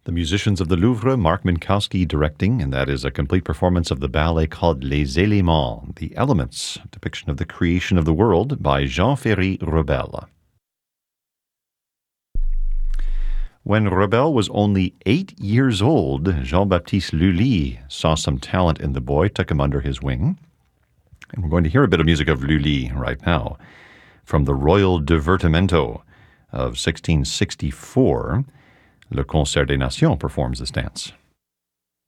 The musicians of the Louvre, Mark Minkowski directing, and that is a complete performance of the ballet called Les Éléments, The Elements, a depiction of the creation of the world by Jean-Ferry Rebel. When Rebel was only 8 years old, Jean-Baptiste Lully saw some talent in the boy, took him under his wing. And we're going to hear a bit of music of Lully right now from the Royal Divertimento of 1664. Le Concert des Nations performs this dance.